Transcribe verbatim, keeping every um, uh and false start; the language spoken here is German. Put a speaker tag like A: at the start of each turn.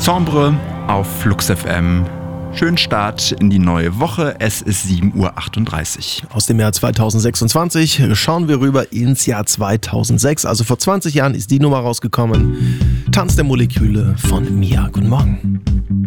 A: Sombre auf Flux F M. Schönen Start in die neue Woche. Es ist sieben Uhr achtunddreißig.
B: Aus dem Jahr zweitausendsechsundzwanzig schauen wir rüber ins Jahr zweitausendsechs. Also vor zwanzig Jahren ist die Nummer rausgekommen. Tanz der Moleküle von Mia. Guten Morgen.